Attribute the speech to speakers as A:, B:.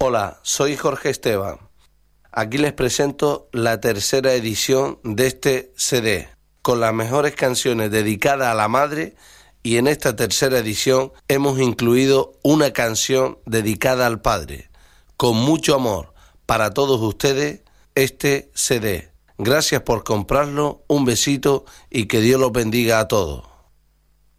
A: Hola, soy Jorge Esteban. Aquí les presento la tercera edición de este CD, con las mejores canciones dedicadas a la madre, y en esta tercera edición hemos incluido una canción dedicada al padre. Con mucho amor para todos ustedes, este CD. Gracias por comprarlo, un besito y que Dios los bendiga a todos.